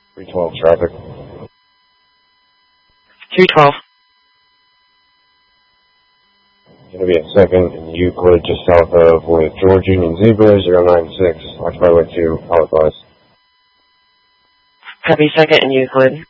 312 traffic. 312. Going to be at 2nd in Euclid, just south of with George Union Zebra, 096, occupied by 2, Alec Wise. Copy 2nd in Euclid.